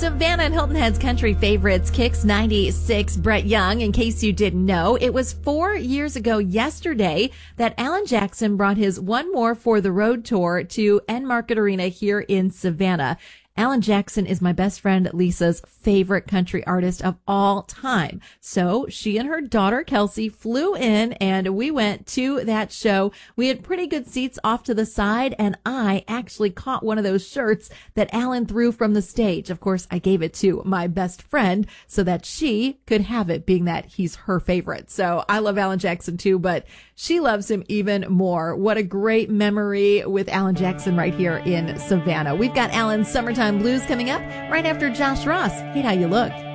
Savannah and Hilton Head's country favorites, Kicks 96, Brett Young. In case you didn't know, it was 4 years ago yesterday that Alan Jackson brought his One More for the Road tour to Enmarket Arena here in Savannah. Alan Jackson is my best friend Lisa's favorite country artist of all time. So she and her daughter Kelsey flew in and we went to that show. We had pretty good seats off to the side and I actually caught one of those shirts that Alan threw from the stage. Of course, I gave it to my best friend so that she could have it, being that he's her favorite. So I love Alan Jackson too, but she loves him even more. What a great memory with Alan Jackson right here in Savannah. We've got Alan's Summertime Blues coming up right after Josh Ross. Hate How You Look.